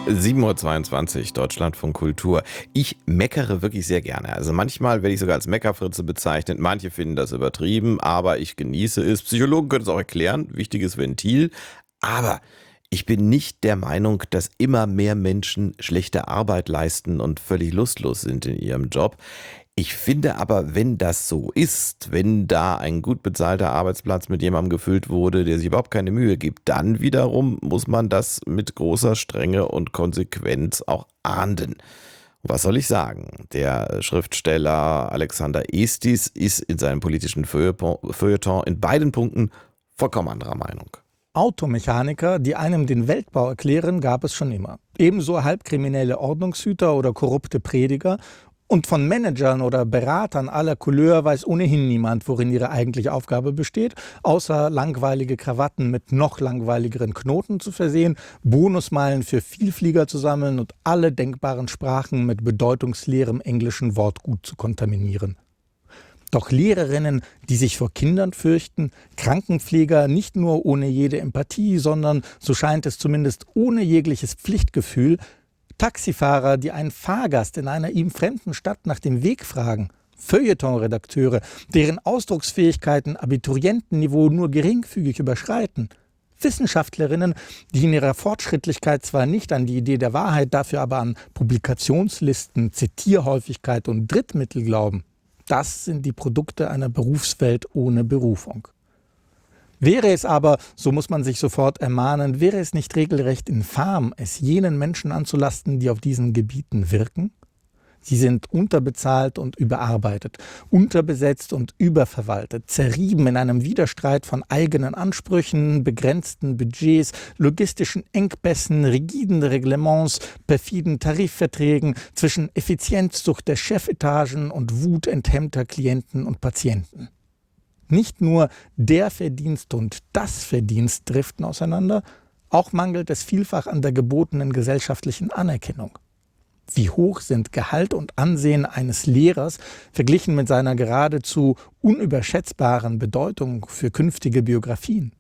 7:22 Uhr, Deutschlandfunk Kultur. Ich meckere wirklich sehr gerne. Also manchmal werde ich sogar als Meckerfritze bezeichnet. Manche finden das übertrieben, aber ich genieße es. Psychologen können es auch erklären. Wichtiges Ventil. Aber ich bin nicht der Meinung, dass immer mehr Menschen schlechte Arbeit leisten und völlig lustlos sind in ihrem Job. Ich finde aber, wenn das so ist, wenn da ein gut bezahlter Arbeitsplatz mit jemandem gefüllt wurde, der sich überhaupt keine Mühe gibt, dann wiederum muss man das mit großer Strenge und Konsequenz auch ahnden. Was soll ich sagen? Der Schriftsteller Alexander Estis ist in seinem politischen Feuilleton in beiden Punkten vollkommen anderer Meinung. Automechaniker, die einem den Weltbau erklären, gab es schon immer. Ebenso halbkriminelle Ordnungshüter oder korrupte Prediger. Und von Managern oder Beratern aller Couleur weiß ohnehin niemand, worin ihre eigentliche Aufgabe besteht, außer langweilige Krawatten mit noch langweiligeren Knoten zu versehen, Bonusmeilen für Vielflieger zu sammeln und alle denkbaren Sprachen mit bedeutungsleerem englischen Wortgut zu kontaminieren. Doch Lehrerinnen, die sich vor Kindern fürchten, Krankenpfleger nicht nur ohne jede Empathie, sondern, so scheint es zumindest, ohne jegliches Pflichtgefühl, Taxifahrer, die einen Fahrgast in einer ihm fremden Stadt nach dem Weg fragen, Feuilleton-Redakteure, deren Ausdrucksfähigkeiten Abiturientenniveau nur geringfügig überschreiten, Wissenschaftlerinnen, die in ihrer Fortschrittlichkeit zwar nicht an die Idee der Wahrheit, dafür aber an Publikationslisten, Zitierhäufigkeit und Drittmittel glauben. Das sind die Produkte einer Berufswelt ohne Berufung. Wäre es aber, so muss man sich sofort ermahnen, wäre es nicht regelrecht infam, es jenen Menschen anzulasten, die auf diesen Gebieten wirken? Sie sind unterbezahlt und überarbeitet, unterbesetzt und überverwaltet, zerrieben in einem Widerstreit von eigenen Ansprüchen, begrenzten Budgets, logistischen Engpässen, rigiden Reglements, perfiden Tarifverträgen, zwischen Effizienzsucht der Chefetagen und Wut enthemmter Klienten und Patienten. Nicht nur der Verdienst und das Verdienst driften auseinander, auch mangelt es vielfach an der gebotenen gesellschaftlichen Anerkennung. Wie hoch sind Gehalt und Ansehen eines Lehrers verglichen mit seiner geradezu unüberschätzbaren Bedeutung für künftige Biografien?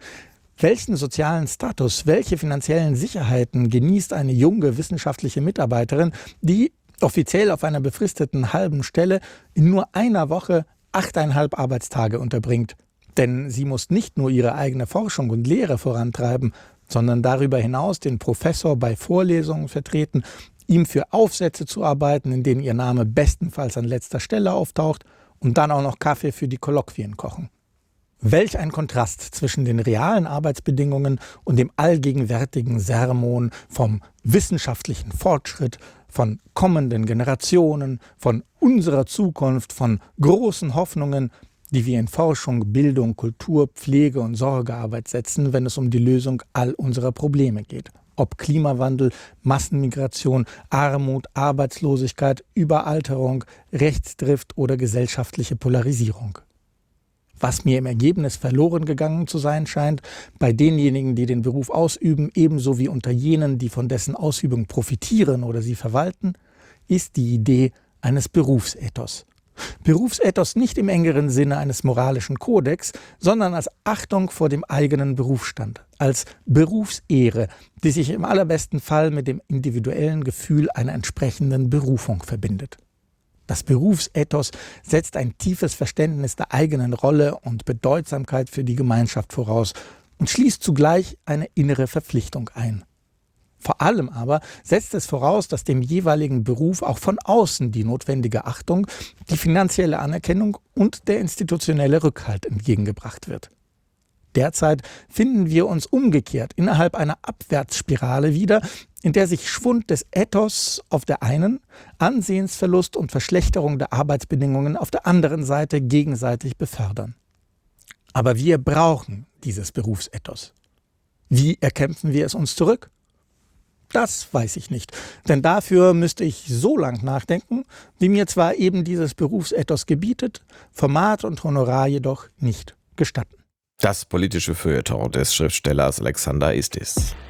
Welchen sozialen Status, welche finanziellen Sicherheiten genießt eine junge wissenschaftliche Mitarbeiterin, die offiziell auf einer befristeten halben Stelle in nur einer Woche 8,5 Arbeitstage unterbringt. Denn sie muss nicht nur ihre eigene Forschung und Lehre vorantreiben, sondern darüber hinaus den Professor bei Vorlesungen vertreten, ihm für Aufsätze zu arbeiten, in denen ihr Name bestenfalls an letzter Stelle auftaucht und dann auch noch Kaffee für die Kolloquien kochen. Welch ein Kontrast zwischen den realen Arbeitsbedingungen und dem allgegenwärtigen Sermon vom wissenschaftlichen Fortschritt, von kommenden Generationen, von unserer Zukunft, von großen Hoffnungen, die wir in Forschung, Bildung, Kultur, Pflege und Sorgearbeit setzen, wenn es um die Lösung all unserer Probleme geht. Ob Klimawandel, Massenmigration, Armut, Arbeitslosigkeit, Überalterung, Rechtsdrift oder gesellschaftliche Polarisierung. Was mir im Ergebnis verloren gegangen zu sein scheint, bei denjenigen, die den Beruf ausüben, ebenso wie unter jenen, die von dessen Ausübung profitieren oder sie verwalten, ist die Idee eines Berufsethos. Berufsethos nicht im engeren Sinne eines moralischen Kodex, sondern als Achtung vor dem eigenen Berufsstand, als Berufsehre, die sich im allerbesten Fall mit dem individuellen Gefühl einer entsprechenden Berufung verbindet. Das Berufsethos setzt ein tiefes Verständnis der eigenen Rolle und Bedeutsamkeit für die Gemeinschaft voraus und schließt zugleich eine innere Verpflichtung ein. Vor allem aber setzt es voraus, dass dem jeweiligen Beruf auch von außen die notwendige Achtung, die finanzielle Anerkennung und der institutionelle Rückhalt entgegengebracht wird. Derzeit finden wir uns umgekehrt innerhalb einer Abwärtsspirale wieder, in der sich Schwund des Ethos auf der einen, Ansehensverlust und Verschlechterung der Arbeitsbedingungen auf der anderen Seite gegenseitig befördern. Aber wir brauchen dieses Berufsethos. Wie erkämpfen wir es uns zurück? Das weiß ich nicht, denn dafür müsste ich so lang nachdenken, wie mir zwar eben dieses Berufsethos gebietet, Format und Honorar jedoch nicht gestatten. Das politische Feuilleton des Schriftstellers Alexander Estis.